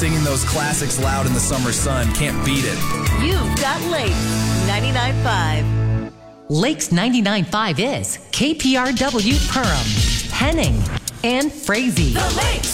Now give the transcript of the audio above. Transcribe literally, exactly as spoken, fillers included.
Singing those classics loud in the summer sun. Can't beat it. You've got Lakes ninety-nine point five. Lakes ninety-nine point five is K P R W Perham, Henning, and Frazee. The Lakes.